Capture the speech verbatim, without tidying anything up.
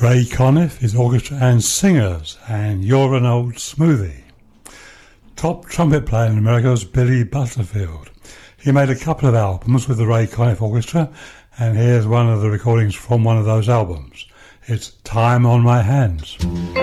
Ray Conniff, his orchestra and singers, and You're an Old Smoothie. Top trumpet player in America was Billy Butterfield. He made a couple of albums with the Ray Conniff Orchestra, and here's one of the recordings from one of those albums. It's Time on My Hands.